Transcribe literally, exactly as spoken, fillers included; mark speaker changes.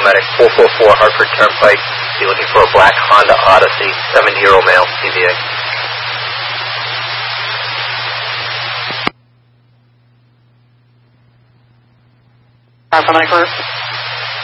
Speaker 1: Medic four four four Hartford Turnpike. Be looking for a black Honda Odyssey, seventy-year-old male, C V A.
Speaker 2: Hartford Medic Group.